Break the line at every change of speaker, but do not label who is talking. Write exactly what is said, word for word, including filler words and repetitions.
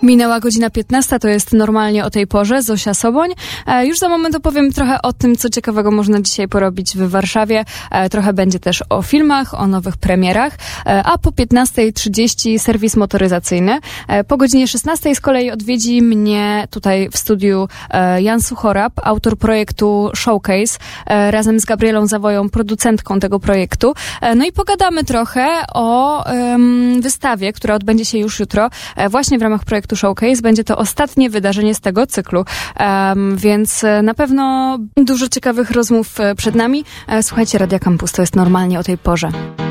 Minęła godzina piętnasta, to jest normalnie o tej porze. Zosia Soboń. E, już za moment opowiem trochę o tym, co ciekawego można dzisiaj porobić w Warszawie. E, trochę będzie też o filmach, o nowych premierach. E, a po piętnasta trzydzieści serwis motoryzacyjny. E, po godzinie szesnastej z kolei odwiedzi mnie tutaj w studiu e, Jan Suchorab, autor projektu Showcase, e, razem z Gabrielą Zawoją, producentką tego projektu. E, no i pogadamy trochę o em, wystawie, która odbędzie się już jutro, e, właśnie w ramach projektu Showcase. Będzie to ostatnie wydarzenie z tego cyklu, um, więc na pewno dużo ciekawych rozmów przed nami. Słuchajcie Radia Campus, to jest normalnie o tej porze.